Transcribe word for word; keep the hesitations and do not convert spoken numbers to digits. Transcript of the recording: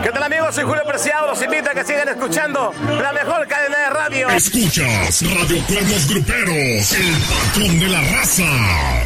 ¿Qué tal, amigos? Soy Julio Preciado. Los invito a que sigan escuchando la mejor cadena de radio. Escuchas Radio Cuernos Gruperos, el patrón de la raza.